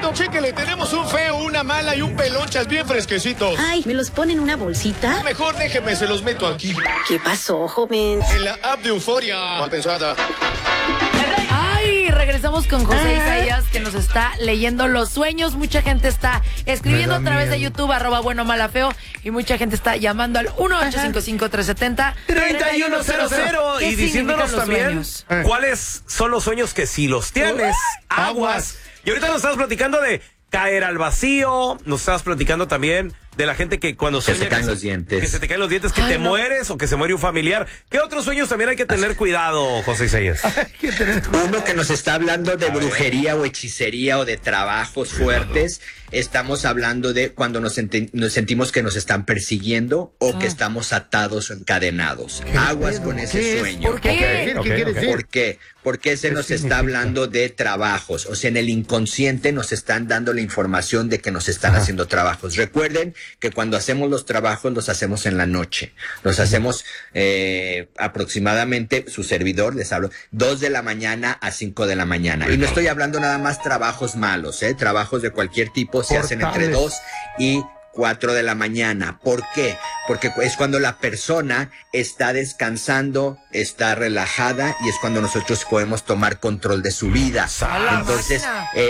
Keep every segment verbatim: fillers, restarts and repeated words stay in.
Diosito, chéquele, tenemos un feo, una mala y un pelonchas bien fresquecitos. Ay, ¿me los pone en una bolsita? Mejor déjeme, se los meto aquí. ¿Qué pasó, joven? En la app de Euforia. Mal pensada. Ay, regresamos con José Isaías, que nos está leyendo los sueños. Mucha gente está escribiendo a través de YouTube, arroba bueno mala feo, y mucha gente está llamando al uno ocho cinco cinco, tres siete cero, tres uno cero cero y diciéndonos también sueños? cuáles son los sueños que si los tienes, aguas. Y ahorita nos estamos platicando de caer al vacío, nos estabas platicando también de la gente que cuando que sueña se caen que los dientes, que se te caen los dientes, que Ay, te no. mueres o que se muere un familiar. ¿Qué otros sueños también hay que tener cuidado, José Isaías? uno que nos está hablando de brujería o hechicería o de trabajos fuertes. Estamos hablando de cuando nos, enti- nos sentimos que nos están persiguiendo o Ah. que estamos atados o encadenados. Aguas con ese ¿Qué es? sueño. ¿Por qué? ¿Qué Ok, quiere ok. decir? ¿Por qué? Porque se nos está hablando de trabajos. O sea, en el inconsciente nos están dando la información de que nos están haciendo trabajos. Recuerden que cuando hacemos los trabajos, los hacemos en la noche. Los hacemos eh, aproximadamente, su servidor, les hablo, dos de la mañana a cinco de la mañana. Y no estoy hablando nada más trabajos malos, ¿eh? Trabajos de cualquier tipo se hacen entre Portales. dos y cuatro de la mañana. ¿Por qué? Porque es cuando la persona está descansando, está relajada y es cuando nosotros podemos tomar control de su vida. la Entonces, máquina! eh,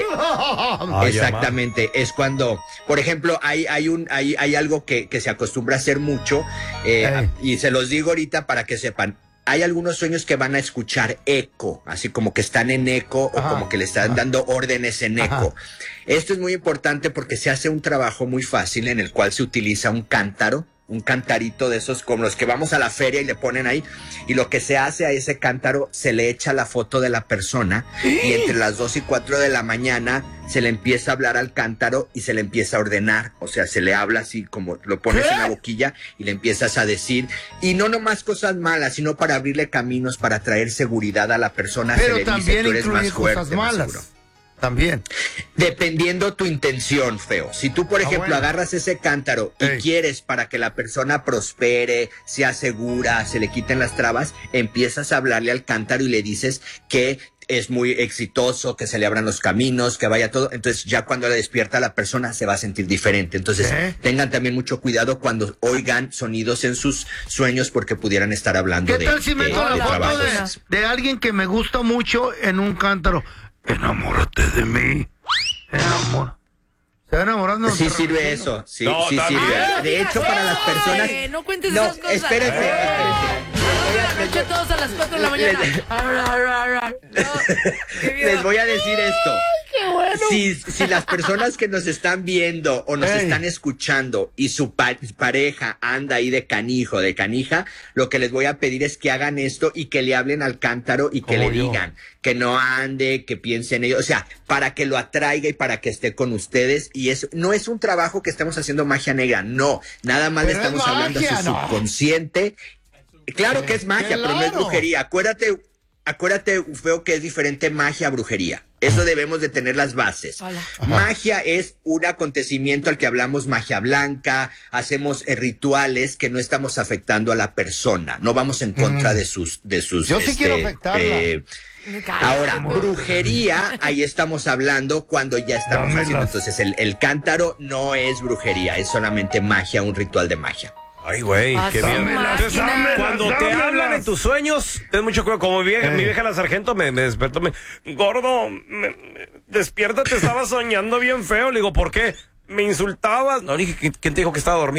Ay, exactamente, es cuando, por ejemplo, hay, hay un, hay, hay algo que, que se acostumbra a hacer mucho, eh, y se los digo ahorita para que sepan. Hay algunos sueños que van a escuchar eco, así como que están en eco o Ajá, como que le están ajá. dando órdenes en Ajá. eco. Esto es muy importante porque se hace un trabajo muy fácil en el cual se utiliza un cántaro, un cantarito de esos como los que vamos a la feria y le ponen ahí, y lo que se hace a ese cántaro, se le echa la foto de la persona y entre las dos y cuatro de la mañana se le empieza a hablar al cántaro y se le empieza a ordenar, o sea, se le habla así como lo pones ¿Qué? en la boquilla y le empiezas a decir, y no nomás cosas malas, sino para abrirle caminos, para traer seguridad a la persona. Se Pero le dice, también tú eres más incluye fuerte, cosas más malas. seguro. También. Dependiendo tu intención, feo. Si tú, por Ah, ejemplo, bueno. agarras ese cántaro y Ey. quieres para que la persona prospere, sea segura, se le quiten las trabas, empiezas a hablarle al cántaro y le dices que es muy exitoso, que se le abran los caminos, que vaya todo. Entonces, ya cuando le despierta a la persona, se va a sentir diferente. Entonces, ¿Eh? tengan también mucho cuidado cuando oigan sonidos en sus sueños porque pudieran estar hablando ¿Qué de, tal si de- meto de la foto trabajos. de, de alguien que me gusta mucho en un cántaro? Enamórate de mí. Enamora. ¿Se va enamorando? Sí sirve eso, sí, No, sí también. sirve. Ah, De hecho, para las personas... Eh, no cuentes No, esas cosas. espérense, La noche todos a las cuatro de la mañana. No, qué miedo. Les voy a decir esto. Qué bueno. Si, si las personas que nos están viendo o nos Ey. están escuchando y su pa- pareja anda ahí de canijo, de canija, lo que les voy a pedir es que hagan esto y que le hablen al cántaro y que Como le yo. digan que no ande, que piense en ello, o sea, para que lo atraiga y para que esté con ustedes. Y eso no es un trabajo que estemos haciendo magia negra, no, nada más le Pero es estamos hablando a magia, su ¿no? subconsciente. Claro que es magia, pero no es claro. brujería. Acuérdate, acuérdate, feo, que es diferente magia a brujería. Eso debemos de tener las bases. Hola. Magia es un acontecimiento al que hablamos magia blanca, hacemos eh, rituales que no estamos afectando a la persona, no vamos en contra Mm. de sus, de sus. Yo sí quiero afectarla. Me cae. Ahora, brujería, ahí estamos hablando cuando ya estamos Dámelas. haciendo. Entonces, el, el cántaro no es brujería, es solamente magia, un ritual de magia. Ay, güey, Ah, qué son bien. máquinas. Cuando te Dámelas. hablan en tus sueños, ten mucho cuidado. Como mi vieja, Eh. mi vieja la sargento me, me despertó, me, gordo, me, me- despierta, te estaba soñando bien feo. Le digo, ¿por qué? Me insultabas. No, dije, ¿quién te dijo que estaba dormido?